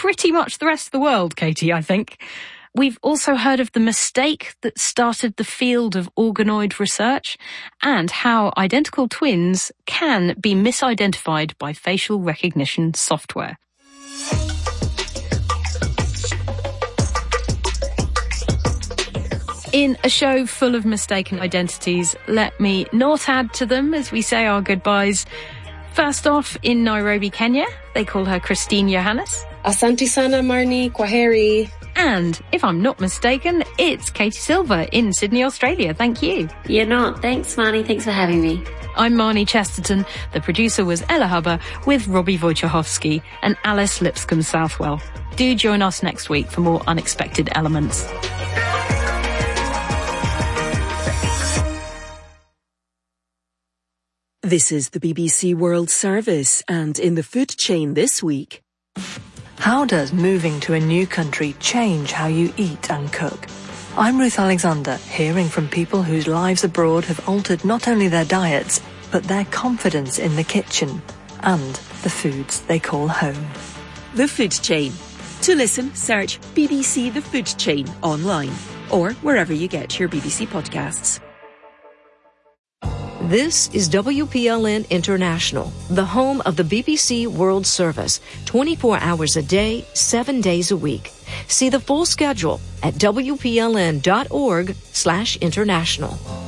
pretty much the rest of the world, Katie, I think. We've also heard of the mistake that started the field of organoid research and how identical twins can be misidentified by facial recognition software. In a show full of mistaken identities, let me not add to them as we say our goodbyes. First off, in Nairobi, Kenya, they call her Christine Johannes. Asante sana, Marnie, kwaheri. And, if I'm not mistaken, it's Katie Silver in Sydney, Australia. Thank you. You're not. Thanks, Marnie. Thanks for having me. I'm Marnie Chesterton. The producer was Ella Hubber with Robbie Wojciechowski and Alice Lipscomb-Southwell. Do join us next week for more unexpected elements. This is the BBC World Service, and in the food chain this week... How does moving to a new country change how you eat and cook? I'm Ruth Alexander, hearing from people whose lives abroad have altered not only their diets, but their confidence in the kitchen and the foods they call home. The Food Chain. To listen, search BBC The Food Chain online or wherever you get your BBC podcasts. This is WPLN International, the home of the BBC World Service, 24 hours a day, 7 days a week. See the full schedule at WPLN.org/international.